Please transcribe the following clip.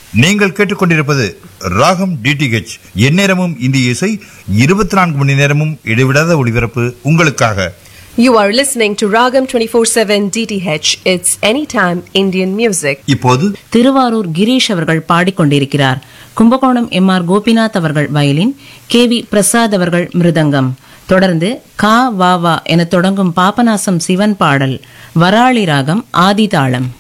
நீங்கள் கேட்டுக்கொண்டிருப்பது ராகம் டிடிஹெச். எந்நேரமும் இந்திய இசை, 24 மணி நேரமும் இடைவிடாத ஒளிபரப்பு உங்களுக்காக. You are listening to Ragam 24/7 DTH. It's anytime Indian music. இப்போது திருவாரூர் கிரீஷ் அவர்கள் பாடிக்கொண்டிருக்கிறார். கும்பகோணம் எம்.ஆர். கோபிநாத் அவர்கள் வயலின், கே.வி. பிரசாத் அவர்கள் மிருதங்கம். தொடர்ந்து கா வா வா என தொடங்கும் பாபநாசம் சிவன் பாடல், வராளி ராகம் ஆதிதாளம்.